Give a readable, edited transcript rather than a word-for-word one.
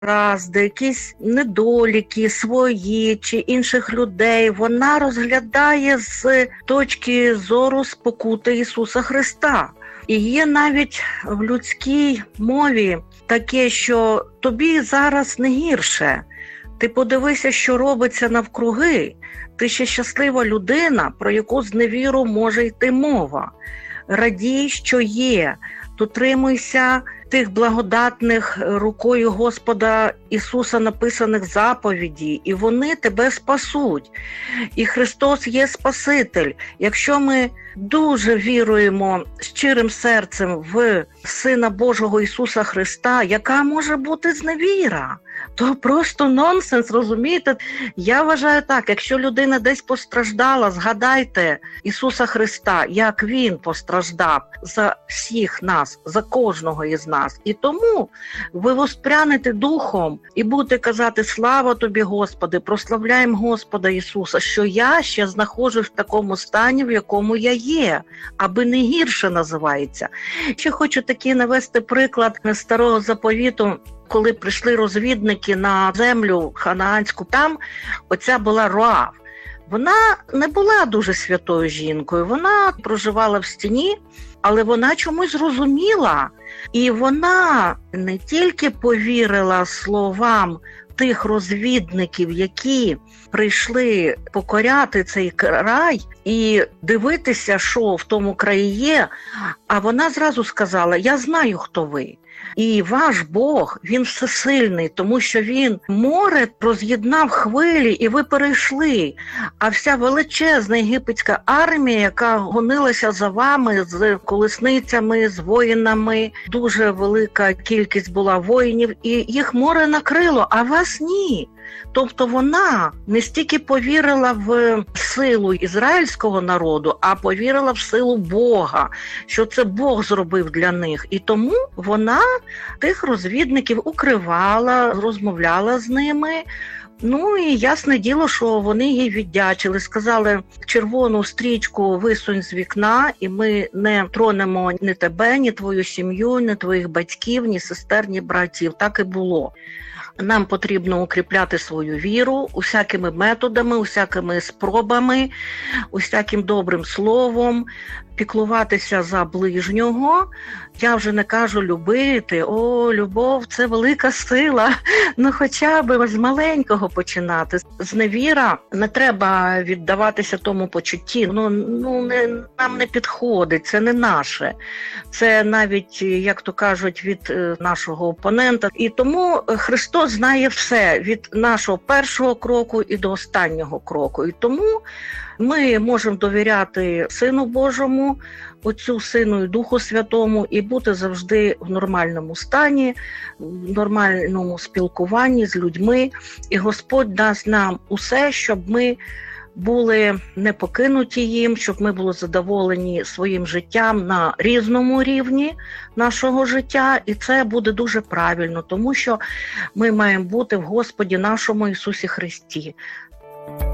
негаразди, якісь недоліки свої чи інших людей, вона розглядає з точки зору спокути Ісуса Христа. І є навіть в людській мові таке, що тобі зараз не гірше. Ти подивися, що робиться навкруги. Ти ще щаслива людина, про яку зневіру може йти мова. Радій, що є. Дотримуйся тих благодатних рукою Господа Ісуса написаних заповідей, і вони тебе спасуть. І Христос є Спаситель. Якщо ми дуже віруємо щирим серцем в Сина Божого Ісуса Христа, яка може бути зневіра? То просто нонсенс, розумієте? Я вважаю так, якщо людина десь постраждала, згадайте Ісуса Христа, як Він постраждав за всіх нас, за кожного із нас. І тому ви воспрянете духом і будете казати: слава тобі, Господи, прославляємо Господа Ісуса, що я ще знаходжусь в такому стані, в якому я є, аби не гірше називається. Ще хочу такий навести приклад Старого Заповіту. Коли прийшли розвідники на землю ханаанську, там оця була Роав. Вона не була дуже святою жінкою, вона проживала в стіні, але вона чомусь зрозуміла. І вона не тільки повірила словам тих розвідників, які прийшли покоряти цей край і дивитися, що в тому краї є, а вона зразу сказала: я знаю, хто ви. І ваш Бог, Він всесильний, тому що Він море роз'єднав хвилі, і ви перейшли. А вся величезна єгипетська армія, яка гонилася за вами з колесницями, з воїнами, дуже велика кількість була воїнів, і їх море накрило, а вас ні. Тобто вона не стільки повірила в силу ізраїльського народу, а повірила в силу Бога, що це Бог зробив для них. І тому вона тих розвідників укривала, розмовляла з ними. Ну і ясне діло, що вони їй віддячили, сказали: червону стрічку висунь з вікна, і ми не тронемо ні тебе, ні твою сім'ю, ні твоїх батьків, ні сестер, ні братів. Так і було. Нам потрібно укріпляти свою віру усякими методами, усякими спробами, усяким добрим словом, піклуватися за ближнього. Я вже не кажу любити. О, любов – це велика сила. Ну хоча б з маленького починати. Зневіра, не треба віддаватися тому почутті. Нам не підходить, це не наше. Це навіть, як то кажуть, від нашого опонента. І тому Христос знає все, від нашого першого кроку і до останнього кроку. І тому ми можемо довіряти Сину Божому, Отцю, Сину і Духу Святому, і бути завжди в нормальному стані, в нормальному спілкуванні з людьми. І Господь дасть нам усе, щоб ми були не покинуті їм, щоб ми були задоволені своїм життям на різному рівні нашого життя. І це буде дуже правильно, тому що ми маємо бути в Господі нашому Ісусі Христі.